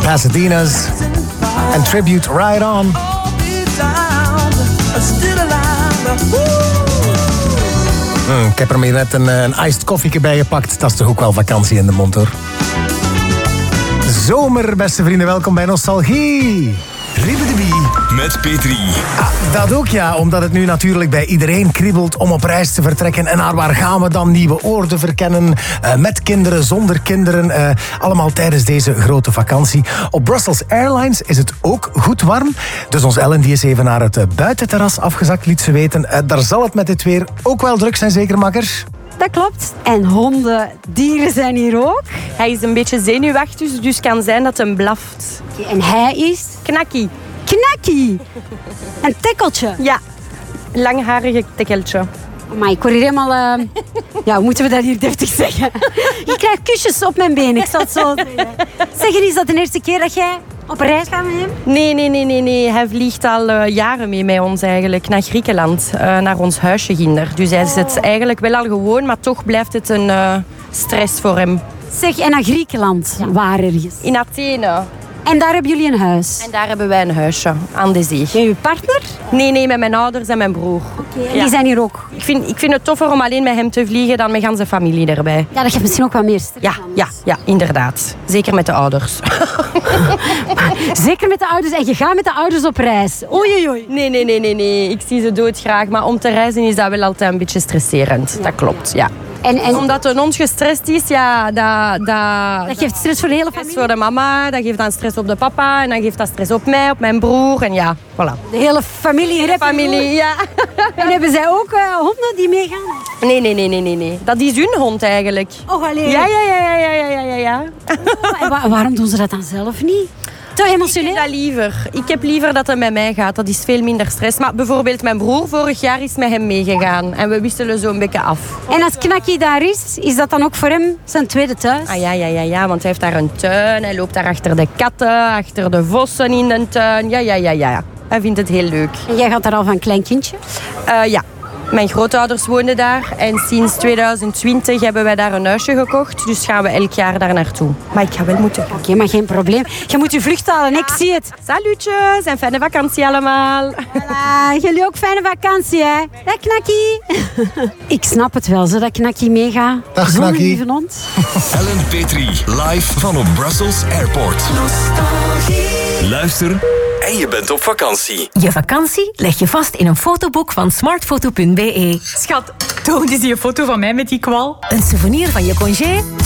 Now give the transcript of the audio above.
Pasadena's en Tribute Ride On. Ik heb er net een iced koffie bij gepakt. Dat is toch ook wel vakantie in de mond, hoor. Zomer, beste vrienden, welkom bij Nostalgie. Ribbedebie. Met Petri. Dat ook, ja, omdat het nu natuurlijk bij iedereen kriebelt om op reis te vertrekken. En naar waar gaan we dan? Nieuwe oorden verkennen, met kinderen, zonder kinderen. Allemaal tijdens deze grote vakantie. Op Brussels Airlines is het ook goed warm. Dus ons Ellen die is even naar het buitenterras afgezakt, liet ze weten. Daar zal het met dit weer ook wel druk zijn, zeker, makkers? Dat klopt. En honden, dieren zijn hier ook. Hij is een beetje zenuwachtig, dus kan zijn dat hij blaft. En hij is? Knakkie. Knakkie. Een tekkeltje. Ja, langharige tekkeltje. Maar ik word hier helemaal... Ja, hoe moeten we dat hier deftig zeggen? Je krijgt kusjes op mijn benen, ik zal het zo zeggen. Zeg, is dat de eerste keer dat jij op reis gaat met hem? Nee. Hij vliegt al jaren mee met ons eigenlijk naar Griekenland. Naar ons huisje ginder. Dus hij is het eigenlijk wel al gewoon, maar toch blijft het een stress voor hem. Zeg, en naar Griekenland? Ja. Waar ergens? In Athene. En daar hebben jullie een huis? En daar hebben wij een huisje aan de zee. Met je partner? Nee, met mijn ouders en mijn broer. Oké, en die zijn hier ook? Ik vind het toffer om alleen met hem te vliegen dan met ganse familie erbij. Ja, dat geeft misschien ook wel meer stress. Ja, inderdaad. Zeker met de ouders. Zeker met de ouders. En je gaat met de ouders op reis. Oei. Nee. Ik zie ze doodgraag. Maar om te reizen is dat wel altijd een beetje stresserend. Ja. Dat klopt, ja. En omdat een hond gestrest is, ja, dat geeft stress voor de hele familie? Stress voor de mama, dat geeft dan stress op de papa en dan geeft dat stress op mij, op mijn broer en ja, voilà. De hele familie, ja. En hebben zij ook honden die meegaan? Nee. Dat is hun hond eigenlijk. Oh, alleen. Ja. En waarom doen ze dat dan zelf niet? Te emotioneel? Ik heb dat liever. Ik heb liever dat hij met mij gaat. Dat is veel minder stress. Maar bijvoorbeeld mijn broer vorig jaar is met hem meegegaan. En we wisselen zo een beetje af. En als Knakkie daar is dat dan ook voor hem zijn tweede thuis? Ja. Want hij heeft daar een tuin. Hij loopt daar achter de katten, achter de vossen in de tuin. Ja. Hij vindt het heel leuk. En jij gaat daar al van klein kindje? Ja. Mijn grootouders woonden daar en sinds 2020 hebben wij daar een huisje gekocht. Dus gaan we elk jaar daar naartoe. Maar ik ga wel moeten gaan. Oké, maar geen probleem. Je moet je vlucht halen, ik zie het. Salutjes en fijne vakantie allemaal. Voilà, jullie ook fijne vakantie, hè. Dag, Knakkie. Ik snap het wel, dat Knakkie meegaat. Dag, Knakkie. Zo'n lieve hond. Ellen Petri, live van op Brussels Airport. Luister en je bent op vakantie. Je vakantie leg je vast in een fotoboek van smartfoto.be. Schat, toon eens die foto van mij met die kwal. Een souvenir van je congé?